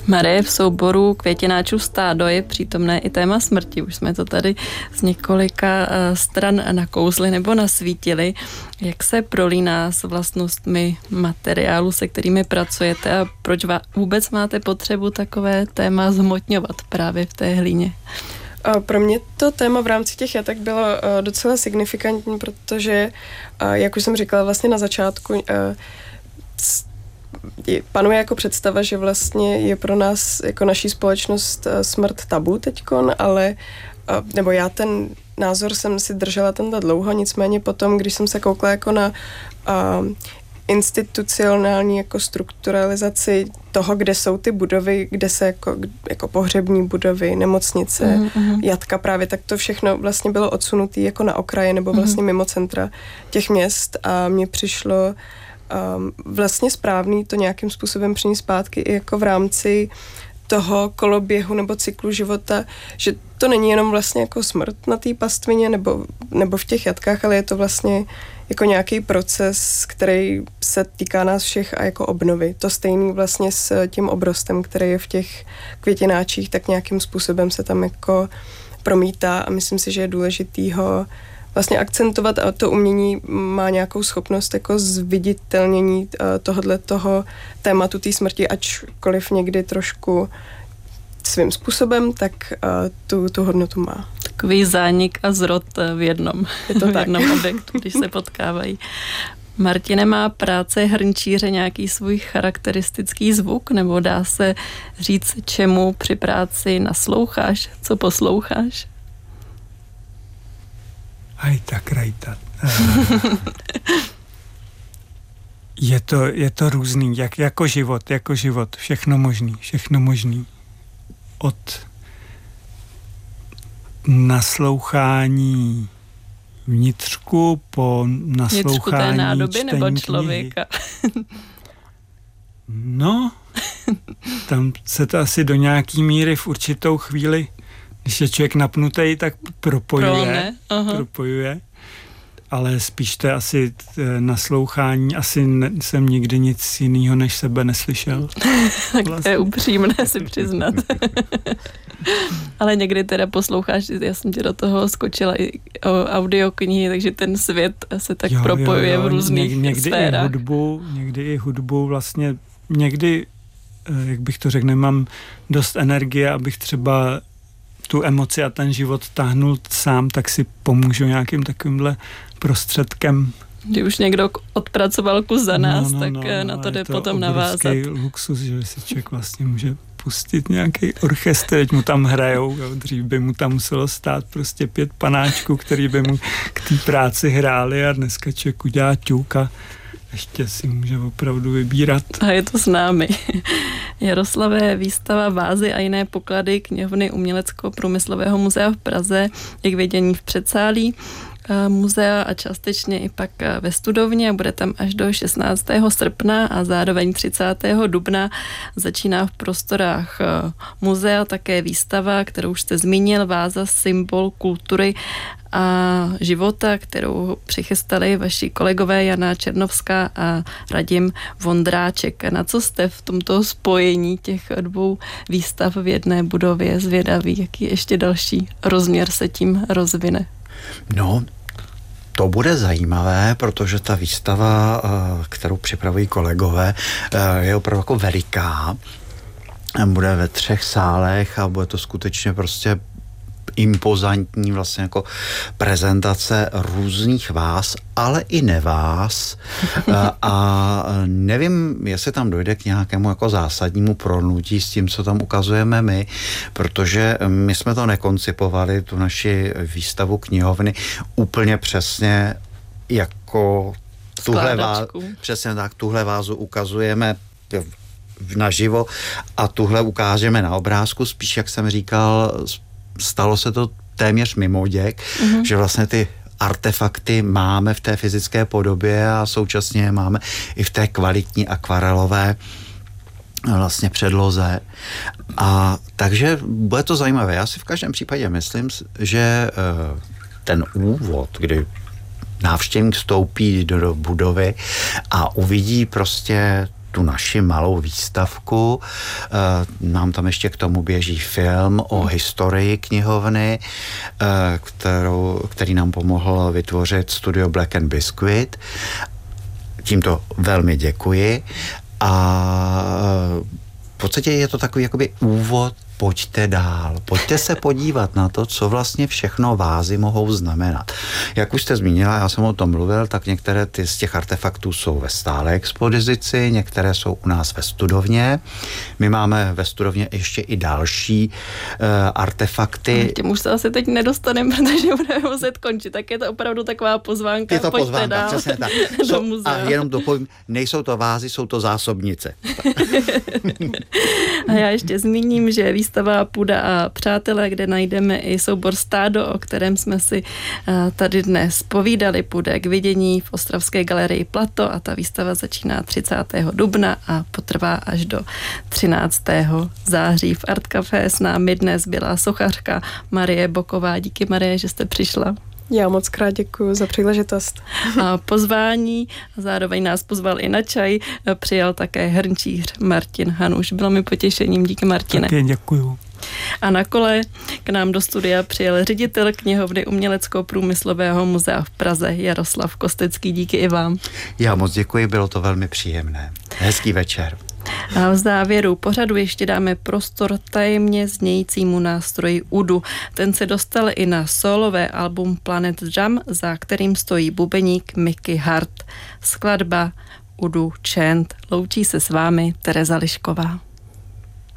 Marie, v souboru Květináčů Stádo je přítomné i téma smrti. Už jsme to tady z několika stran nakousli nebo nasvítili. Jak se prolíná s vlastnostmi materiálu, se kterými pracujete a proč vůbec máte potřebu takové téma zhmotňovat právě v té hlíně? Pro mě to téma v rámci těch jatek bylo docela signifikantní, protože, jak už jsem říkala vlastně na začátku, panuje jako představa, že vlastně je pro nás, jako naší společnost, smrt tabu teďkon, ale, nebo já ten názor jsem si držela tenhle dlouho, nicméně potom, když jsem se koukla jako na institucionální jako strukturalizaci toho, kde jsou ty budovy, kde se jako pohřební budovy, nemocnice, jatka právě, tak to všechno vlastně bylo odsunutý jako na okraje nebo vlastně mimo centra těch měst a mně přišlo vlastně správný to nějakým způsobem přinést zpátky i jako v rámci toho koloběhu nebo cyklu života, že to není jenom vlastně jako smrt na té pastvině nebo v těch jatkách, ale je to vlastně jako nějaký proces, který se týká nás všech a jako obnovy. To stejný vlastně s tím obrostem, který je v těch květináčích, tak nějakým způsobem se tam jako promítá a myslím si, že je důležitý ho vlastně akcentovat a to umění má nějakou schopnost jako zviditelnění toho tématu té smrti, ačkoliv někdy trošku svým způsobem, tak tu hodnotu má. Takový zánik a zrod v jednom. Je to v jednom objektu, když se potkávají. Martine, má práce hrnčíře nějaký svůj charakteristický zvuk, nebo dá se říct, čemu při práci nasloucháš, co posloucháš? Aj tak rajtat. Je to různý, jako život, všechno možný. Od naslouchání vnitřku po naslouchání vnitřku té nádoby nebo knihy. Člověka? No, tam se to asi do nějaký míry v určitou chvíli, když je člověk napnutý, tak propojuje, ale spíš to je asi naslouchání, asi jsem nikdy nic jiného než sebe neslyšel. Tak to je upřímné si přiznat. Ale někdy teda posloucháš, já jsem ti do toho skočila i o audioknihy, takže ten svět se tak propojuje v různých sférách. Někdy i hudbu vlastně, někdy, jak bych to řekl, nemám dost energie, abych třeba tu emoci a ten život táhnul sám, tak si pomůžu nějakým takovýmhle prostředkem. Když už někdo odpracoval kus za nás, tak na to jde potom navázat. To je obrovský luxus, že si člověk vlastně může pustit nějaký orchestr, teď mu tam hrajou, jo. Dřív by mu tam muselo stát prostě 5 panáčků, který by mu k té práci hráli a dneska člověk udělá ťuk a ještě si může opravdu vybírat. A je to s námi. Jaroslave, výstava Vázy a jiné poklady knihovny Umělecko-průmyslového muzea v Praze je k vidění v předsálí muzea a částečně i pak ve studovně. Bude tam až do 16. srpna a zároveň 30. dubna začíná v prostorách muzea také výstava, kterou už jste zmínil, Váza, symbol kultury a života, kterou přichystali vaši kolegové Jana Černovská a Radim Vondráček. Na co jste v tomto spojení těch dvou výstav v jedné budově zvědaví? Jaký ještě další rozměr se tím rozvine? No, to bude zajímavé, protože ta výstava, kterou připravují kolegové, je opravdu jako veliká. Bude ve 3 sálech a bude to skutečně prostě impozantní vlastně jako prezentace různých váz, ale i neváz. A nevím, jestli tam dojde k nějakému jako zásadnímu prolnutí s tím, co tam ukazujeme my, protože my jsme to nekoncipovali, tu naši výstavu knihovny, úplně přesně jako přesně tak, tuhle vázu ukazujeme naživo a tuhle ukážeme na obrázku, spíš, jak jsem říkal, stalo se to téměř mimoděk, že vlastně ty artefakty máme v té fyzické podobě a současně je máme i v té kvalitní akvarelové vlastně předloze. A takže bude to zajímavé. Já si v každém případě myslím, že ten úvod, kdy návštěvník vstoupí do budovy a uvidí prostě tu naši malou výstavku. Nám tam ještě k tomu běží film o historii knihovny, který nám pomohl vytvořit studio Black and Biscuit. Tímto velmi děkuji. A v podstatě je to takový jakoby úvod, pojďte dál, pojďte se podívat na to, co vlastně všechno vázy mohou znamenat. Jak už jste zmínila, já jsem o tom mluvil, tak některé z těch artefaktů jsou ve stálé expozici, některé jsou u nás ve studovně. My máme ve studovně ještě i další artefakty. Těm už se asi teď nedostaneme, protože budeme muset končit, tak je to opravdu taková pozvánka. Je to pojďte pozvánka, dál přesně tak. do muzea. A jenom dopovím, nejsou to vázy, jsou to zásobnice. A já ještě zmíním, že výstava Půda a přátelé, kde najdeme i soubor Stádo, o kterém jsme si tady dnes povídali, půjde k vidění v ostravské galerii Plato a ta výstava začíná 30. dubna a potrvá až do 13. září. V Art Café s námi dnes byla sochařka Marie Boková. Díky, Marie, že jste přišla. Já moc krát děkuji za příležitost. A pozvání, zároveň nás pozval i na čaj, přijal také hrnčíř Martin Hanuš. Bylo mi potěšením, díky, Martine. Také děkuju. A na kole k nám do studia přijel ředitel knihovny Umělecko-průmyslového muzea v Praze Jaroslav Kostecký. Díky i vám. Já moc děkuji, bylo to velmi příjemné. Hezký večer. A v závěru pořadu ještě dáme prostor tajemně znějícímu nástroji udu. Ten se dostal i na solové album Planet Jam, za kterým stojí bubeník Mickey Hart. Skladba Udu Chant. Loučí se s vámi Tereza Lišková.